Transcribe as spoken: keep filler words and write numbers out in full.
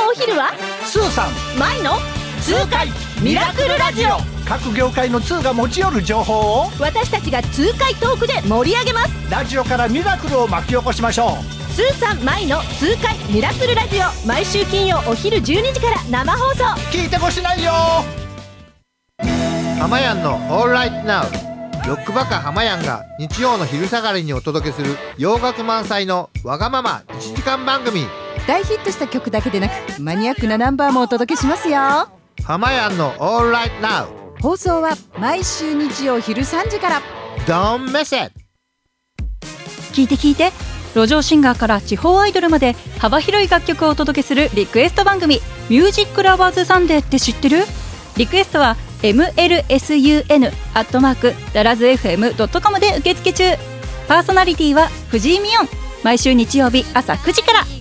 お昼はスーさんマイの痛快ミラクルラジオ。 各業界の通が持ち寄る情報を私たちが痛快トークで盛り上げます。 ラジオからミラクルを巻き起こしましょう。 スーさんマイの痛快ミラクルラジオ、毎週金曜お昼じゅうにじから生放送。 聞いてこしないよ。 ハマヤンのオールライトナウ。ロックバカハマヤンが日曜の昼下がりにお届けする洋楽満載のわがままいちじかん番組。 大ヒットした曲だけでなくマニアックなナンバーもお届けしますよ。 ハマヤンのオールライトナウ。 放送は毎週日曜昼さんじから。 Don't miss it。 聞いて聞いて、路上シンガーから地方アイドルまで幅広い楽曲をお届けするリクエスト番組、ミュージックラバーズサンデーって知ってる？リクエストは エムエルエスユーエヌ アットマークダラズ エフエムドットコム で受付中。パーソナリティは藤井美音。毎週日曜日朝くじから。